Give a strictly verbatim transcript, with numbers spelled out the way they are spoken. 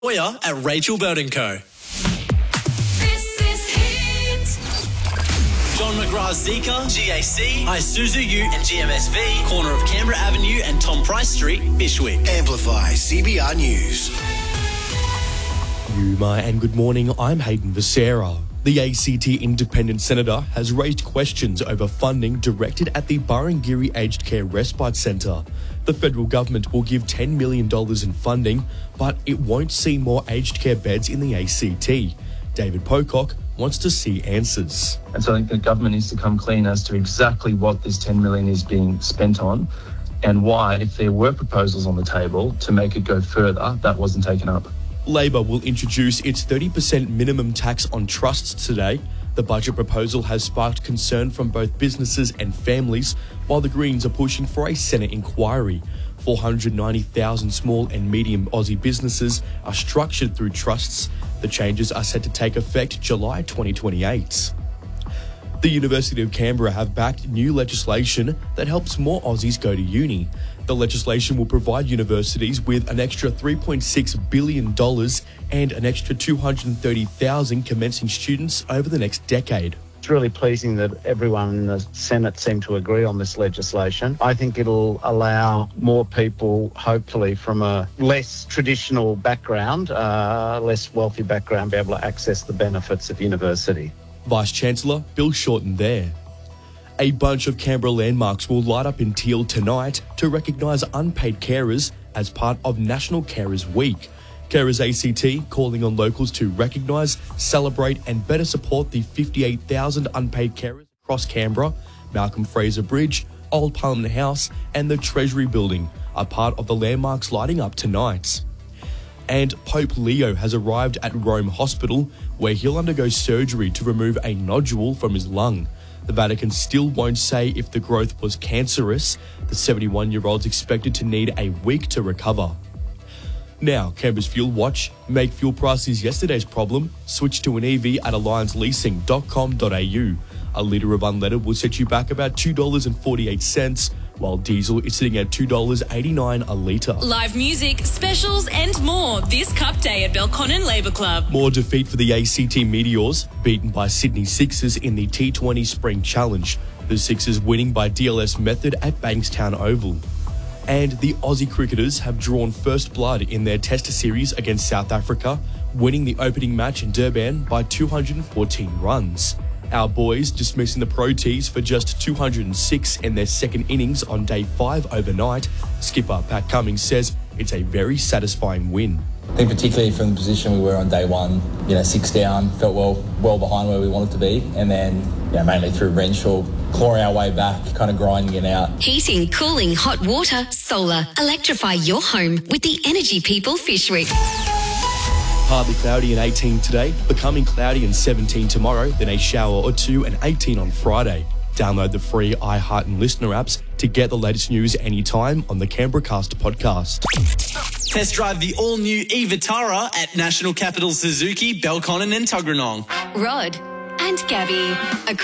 Lawyer at Rachel Bird and Co. This is Hit. John McGrath's Zika, G A C, Isuzu U and G M S V, corner of Canberra Avenue and Tom Price Street, Bishwick. Amplify C B R News. Yuma and good morning, I'm Hayden Visera. The A C T Independent Senator has raised questions over funding directed at the Burrangiri Aged Care Respite Centre. The federal government will give ten million dollars in funding, but it won't see more aged care beds in the A C T. David Pocock wants to see answers. And so I think the government needs to come clean as to exactly what this ten million dollars is being spent on and why, if there were proposals on the table to make it go further, that wasn't taken up. Labor will introduce its thirty percent minimum tax on trusts today. The budget proposal has sparked concern from both businesses and families, while the Greens are pushing for a Senate inquiry. four hundred ninety thousand small and medium Aussie businesses are structured through trusts. The changes are set to take effect July twenty twenty-eight. The University of Canberra have backed new legislation that helps more Aussies go to uni. The legislation will provide universities with an extra three point six billion dollars and an extra two hundred thirty thousand commencing students over the next decade. It's really pleasing that everyone in the Senate seemed to agree on this legislation. I think it'll allow more people, hopefully from a less traditional background, uh, less wealthy background, be able to access the benefits of university. Vice-Chancellor Bill Shorten there. A bunch of Canberra landmarks will light up in teal tonight to recognise unpaid carers as part of National Carers Week. Carers A C T calling on locals to recognise, celebrate and better support the fifty-eight thousand unpaid carers across Canberra. Malcolm Fraser Bridge, Old Parliament House and the Treasury Building are part of the landmarks lighting up tonight. And Pope Leo has arrived at Rome Hospital, where he'll undergo surgery to remove a nodule from his lung. The Vatican still won't say if the growth was cancerous. The seventy-one-year-old's expected to need a week to recover. Now, Canberra's Fuel Watch. Make fuel prices yesterday's problem. Switch to an E V at alliance leasing dot com dot a u. A litre of unleaded will set you back about two dollars and forty-eight cents, while diesel is sitting at two dollars eighty-nine a litre. Live music, specials and more this Cup Day at Belconnen Labour Club. More defeat for the A C T Meteors, beaten by Sydney Sixers in the T twenty Spring Challenge. The Sixers winning by D L S method at Bankstown Oval. And the Aussie cricketers have drawn first blood in their Test series against South Africa, winning the opening match in Durban by two hundred fourteen runs. Our boys dismissing the Pro Tees for just two hundred six in their second innings on day five overnight. Skipper Pat Cummings says it's a very satisfying win. I think particularly from the position we were on day one, you know, six down, felt well well behind where we wanted to be, and then, you know, mainly through Renshaw, clawing our way back, kind of grinding it out. Heating, cooling, hot water, solar. Electrify your home with the Energy People Fishwick. Partly cloudy and eighteen today, becoming cloudy and seventeen tomorrow, then a shower or two and eighteen on Friday. Download the free iHeart and Listener apps to get the latest news anytime on the Canberra Cast podcast. Test drive the all-new e-Vitara at National Capital Suzuki, Belconnen and Tuggeranong. Rod and Gabby.